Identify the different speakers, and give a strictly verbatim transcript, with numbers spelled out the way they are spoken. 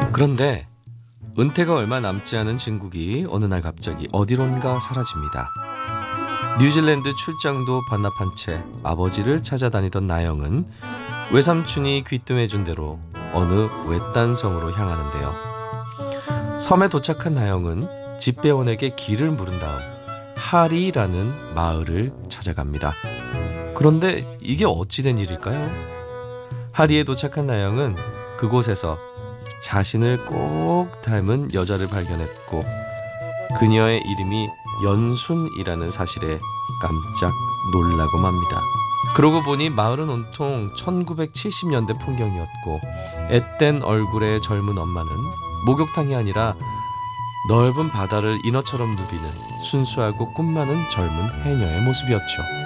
Speaker 1: 그런데 은퇴가 얼마 남지 않은 진국이 어느 날 갑자기 어디론가 사라집니다. 뉴질랜드 출장도 반납한 채 아버지를 찾아다니던 나영은 외삼촌이 귀뜸해준 대로 어느 외딴 섬으로 향하는데요. 섬에 도착한 나영은 집배원에게 길을 물은 다음 하리라는 마을을 찾아갑니다. 그런데 이게 어찌된 일일까요? 하리에 도착한 나영은 그곳에서 자신을 꼭 닮은 여자를 발견했고 그녀의 이름이 연순이라는 사실에 깜짝 놀라고 맙니다. 그러고 보니 마을은 온통 천구백칠십 년대 풍경이었고 앳된 얼굴의 젊은 엄마는 목욕탕이 아니라 넓은 바다를 인어처럼 누비는 순수하고 꿈 많은 젊은 해녀의 모습이었죠.